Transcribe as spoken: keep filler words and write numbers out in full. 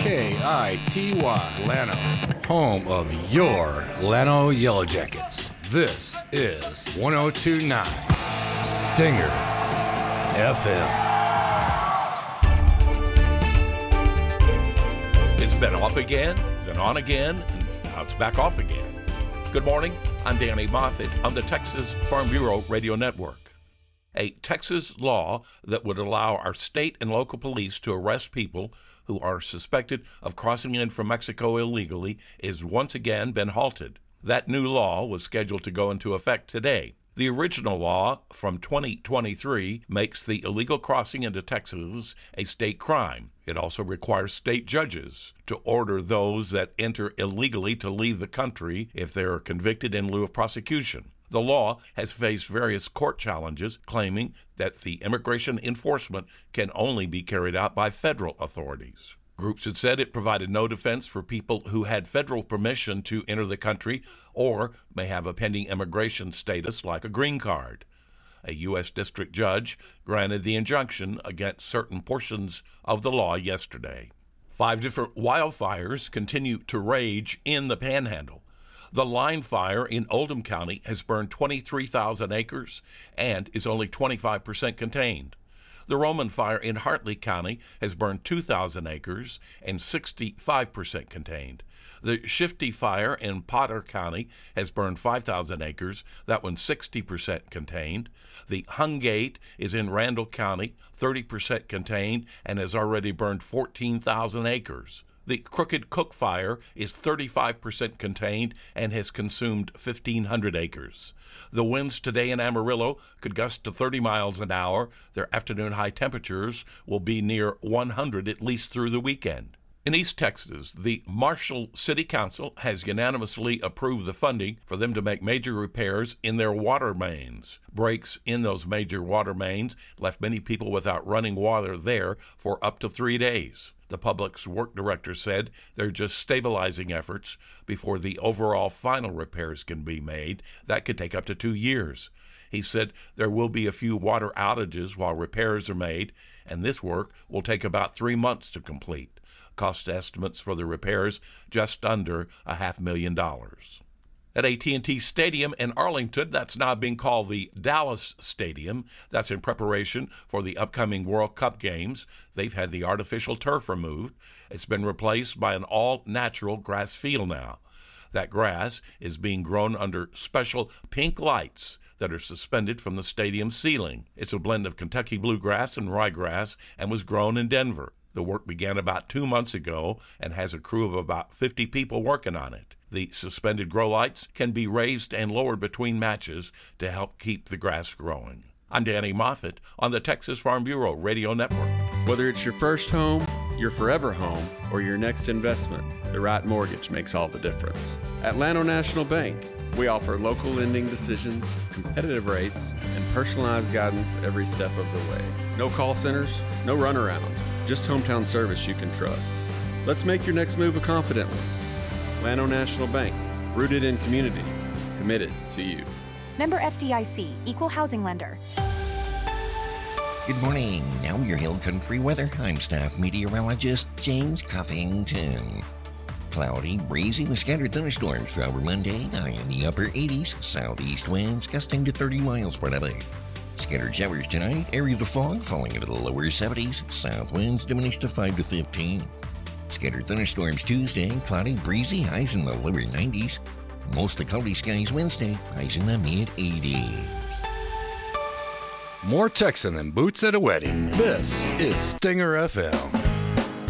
K I T Y, Llano, home of your Llano Yellow Jackets. This is one oh two point nine Stinger F M. It's been off again, then on again, and now it's back off again. Good morning, I'm Danny Moffett on the Texas Farm Bureau Radio Network. A Texas law that would allow our state and local police to arrest people who are suspected of crossing in from Mexico illegally is once again been halted. That new law was scheduled to go into effect today. The original law from twenty twenty-three makes the illegal crossing into Texas a state crime. It also requires state judges to order those that enter illegally to leave the country if they are convicted in lieu of prosecution. The law has faced various court challenges claiming that the immigration enforcement can only be carried out by federal authorities. Groups had said it provided no defense for people who had federal permission to enter the country or may have a pending immigration status like a green card. A U S district judge granted the injunction against certain portions of the law yesterday. Five different wildfires continue to rage in the Panhandle. The Line Fire in Oldham County has burned twenty-three thousand acres and is only twenty-five percent contained. The Roman Fire in Hartley County has burned two thousand acres and sixty-five percent contained. The Shifty Fire in Potter County has burned five thousand acres, that one's sixty percent contained. The Hungate is in Randall County, thirty percent contained, and has already burned fourteen thousand acres. The Crooked Cook Fire is thirty-five percent contained and has consumed fifteen hundred acres. The winds today in Amarillo could gust to thirty miles an hour. Their afternoon high temperatures will be near one hundred at least through the weekend. In East Texas, the Marshall City Council has unanimously approved the funding for them to make major repairs in their water mains. Breaks in those major water mains left many people without running water there for up to three days. The Public Works Director said they're just stabilizing efforts before the overall final repairs can be made. That could take up to two years. He said there will be a few water outages while repairs are made, and this work will take about three months to complete. Cost estimates for the repairs just under a half million dollars. At A T and T Stadium in Arlington, that's now being called the Dallas Stadium. That's in preparation for the upcoming World Cup games. They've had the artificial turf removed. It's been replaced by an all-natural grass field now. That grass is being grown under special pink lights that are suspended from the stadium ceiling. It's a blend of Kentucky bluegrass and ryegrass and was grown in Denver. The work began about two months ago and has a crew of about fifty people working on it. The suspended grow lights can be raised and lowered between matches to help keep the grass growing. I'm Danny Moffett on the Texas Farm Bureau Radio Network. Whether it's your first home, your forever home, or your next investment, the right mortgage makes all the difference. At Llano National Bank, we offer local lending decisions, competitive rates, and personalized guidance every step of the way. No call centers, no runaround, just hometown service you can trust. Let's make your next move a confident one. Llano National Bank, rooted in community, committed to you. Member F D I C, Equal Housing Lender. Good morning. Now your Hill Country weather. I'm staff meteorologist James Cuffington. Cloudy, breezy with scattered thunderstorms for our Monday. High in the upper eighties. Southeast winds gusting to thirty miles per hour. Scattered showers tonight. Areas of fog falling into the lower seventies. South winds diminish to five to fifteen. Scattered thunderstorms Tuesday. Cloudy, breezy. Highs in the lower nineties. Mostly cloudy skies Wednesday. Highs in the mid eighties. More Texan than boots at a wedding. This is Stinger F M.